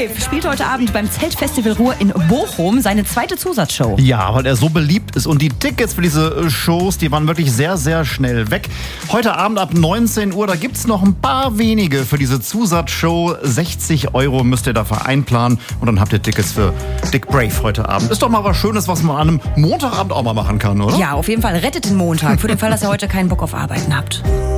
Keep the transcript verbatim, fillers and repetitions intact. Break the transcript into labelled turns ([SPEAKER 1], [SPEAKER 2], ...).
[SPEAKER 1] Brave spielt heute Abend beim Zeltfestival Ruhr in Bochum seine zweite Zusatzshow.
[SPEAKER 2] Ja, weil er so beliebt ist. Und die Tickets für diese Shows, die waren wirklich sehr, sehr schnell weg. Heute Abend ab neunzehn Uhr, da gibt's noch ein paar wenige für diese Zusatzshow. sechzig Euro müsst ihr dafür einplanen. Und dann habt ihr Tickets für Dick Brave heute Abend. Ist doch mal was Schönes, was man an einem Montagabend auch mal machen kann, oder?
[SPEAKER 1] Ja, auf jeden Fall. Rettet den Montag. Für den Fall, dass ihr heute keinen Bock auf Arbeiten habt.